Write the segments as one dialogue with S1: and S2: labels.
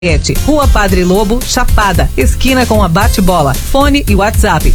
S1: Rua Padre Lobo, Chapada, esquina com a Bate-Bola. Fone e WhatsApp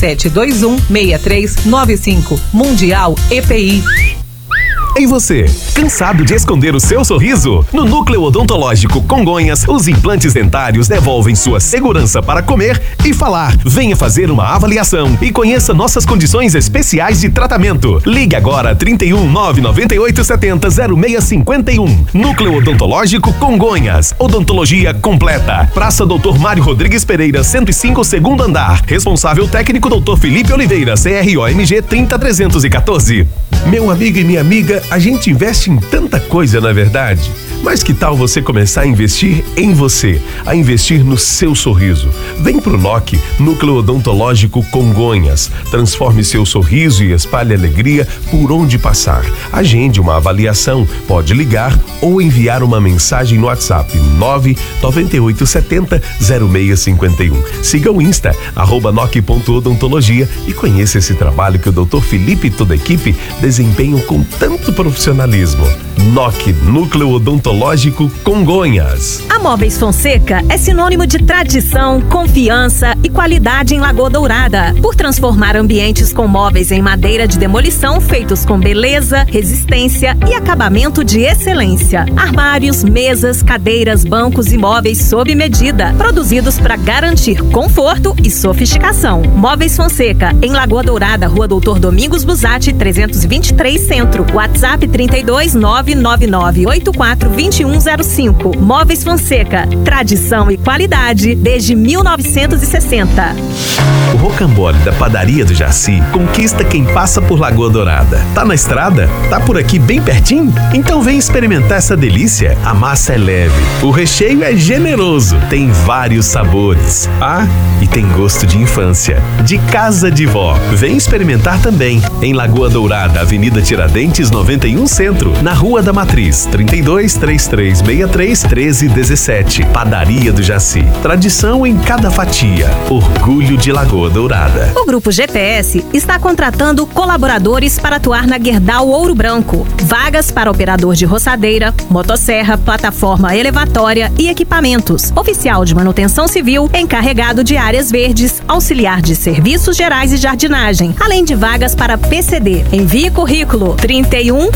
S1: 3721-6395. Mundial EPI.
S2: Ei você, cansado de esconder o seu sorriso? No Núcleo Odontológico Congonhas, os implantes dentários devolvem sua segurança para comer e falar. Venha fazer uma avaliação e conheça nossas condições especiais de tratamento. Ligue agora 31 998 70 0651. Núcleo Odontológico Congonhas. Odontologia completa. Praça Dr. Mário Rodrigues Pereira, 105, segundo andar. Responsável técnico Dr. Felipe Oliveira, CROMG 30314. Meu amigo e minha amiga, a gente investe em tanta coisa, na verdade. Mas que tal você começar a investir em você, a investir no seu sorriso? Vem pro NOC, Núcleo Odontológico Congonhas. Transforme seu sorriso e espalhe alegria por onde passar. Agende uma avaliação, pode ligar ou enviar uma mensagem no WhatsApp 99870 0651. Siga o Insta, @noc.odontologia e conheça esse trabalho que o Dr. Felipe e toda a equipe desempenham com tanto profissionalismo. NOC, Núcleo Odontológico Congonhas.
S3: A Móveis Fonseca é sinônimo de tradição, confiança e qualidade em Lagoa Dourada. Por transformar ambientes com móveis em madeira de demolição feitos com beleza, resistência e acabamento de excelência. Armários, mesas, cadeiras, bancos e móveis sob medida, produzidos para garantir conforto e sofisticação. Móveis Fonseca, em Lagoa Dourada, Rua Doutor Domingos Busatti, 323 Centro. WhatsApp 32999842105. Móveis Fonseca, tradição e qualidade desde 1960.
S2: O rocambole da Padaria do Jaci conquista quem passa por Lagoa Dourada. Tá na estrada? Tá por aqui bem pertinho? Então vem experimentar essa delícia. A massa é leve, o recheio é generoso, tem vários sabores. Ah, e tem gosto de infância, de casa de vó. Vem experimentar também. Em Lagoa Dourada, Avenida Tiradentes 91 Centro, na Rua da Matriz, 3233631317. Padaria do Jaci. Tradição em cada fatia. Orgulho de Lagoa Dourada.
S3: O Grupo GPS está contratando colaboradores para atuar na Gerdau Ouro Branco. Vagas para operador de roçadeira, motosserra, plataforma elevatória e equipamentos. Oficial de manutenção civil, encarregado de áreas verdes, auxiliar de serviços gerais e jardinagem. Além de vagas para PCD. Envie currículo 31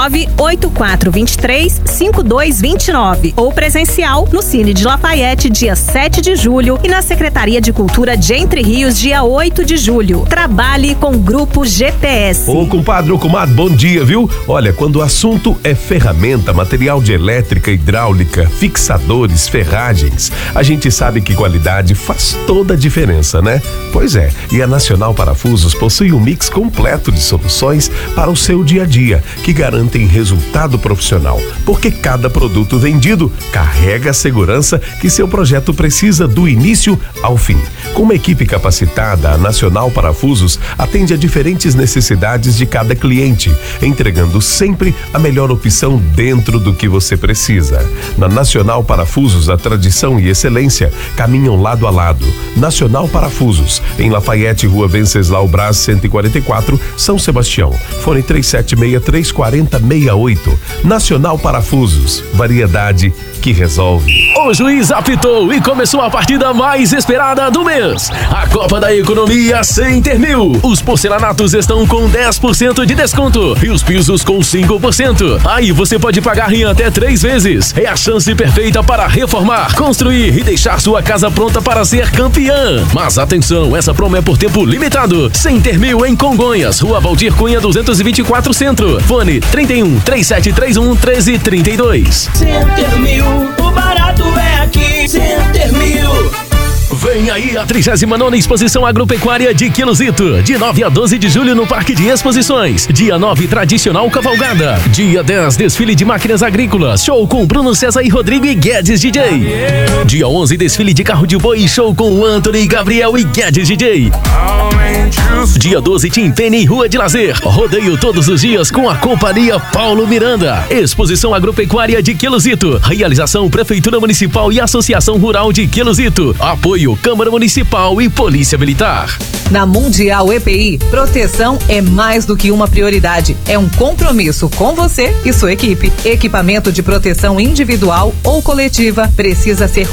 S3: 98423 5229 ou presencial no Cine de Lafayette, dia 7 de julho e na Secretaria de Cultura de Entre Rios, dia 8 de julho. Trabalhe com o Grupo GPS.
S2: Ô compadre ou comadre, bom dia, viu? Olha, quando o assunto é ferramenta, material de elétrica, hidráulica, fixadores, ferragens, a gente sabe que qualidade faz toda a diferença, né? Pois é, e a Nacional Parafusos possui um mix completo de soluções para o seu dia a dia, que garantem resultado profissional, porque cada produto vendido carrega a segurança que seu projeto precisa do início ao fim. Com uma equipe capacitada, a Nacional Parafusos atende a diferentes necessidades de cada cliente, entregando sempre a melhor opção dentro do que você precisa. Na Nacional Parafusos, a tradição e excelência caminham lado a lado. Nacional Parafusos, em Lafayette, Rua Venceslau Braz 144, São Sebastião. Fone 37634068. Nacional Parafusos, variedade que resolve.
S4: O juiz apitou e começou a partida mais esperada do mês. A Copa da Economia Center Mil. Os porcelanatos estão com 10% de desconto e os pisos com 5%. Aí você pode pagar em até 3 vezes. É a chance perfeita para reformar, construir e deixar sua casa pronta para ser campeã. Mas atenção, essa promo é por tempo limitado. Center Mil em Congonhas, Rua Valdir Cunha 224 Centro. Fone 31 3731 1332.
S5: Center Mil, o barato é aqui. Center Mil.
S4: Vem aí a 39ª Exposição Agropecuária de Quilozito, de 9 a 12 de julho no Parque de Exposições. Dia 9, tradicional cavalgada. Dia 10, desfile de máquinas agrícolas, show com Bruno César e Rodrigo e Guedes DJ. Dia 11, desfile de carro de boi, show com Anthony, Gabriel e Guedes DJ. Dia 12, Tim Penny e Rua de Lazer. Rodeio todos os dias com a Companhia Paulo Miranda. Exposição Agropecuária de Quilozito. Realização Prefeitura Municipal e Associação Rural de Quilozito. Apoio Câmara Municipal Municipal e Polícia Militar.
S1: Na Mundial EPI, proteção é mais do que uma prioridade. É um compromisso com você e sua equipe. Equipamento de proteção individual ou coletiva precisa ser